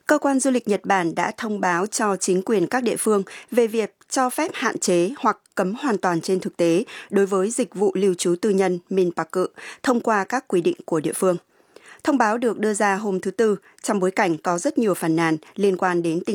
Cơ quan du lịch Nhật Bản đã thông báo cho chính quyền các địa phương về việc cho phép hạn chế hoặc cấm hoàn toàn trên thực tế đối với dịch vụ lưu trú tư nhân Minpaku thông qua các quy định của địa phương. Thông báo được đưa ra hôm thứ Tư trong bối cảnh có rất nhiều phàn nàn liên quan đến tình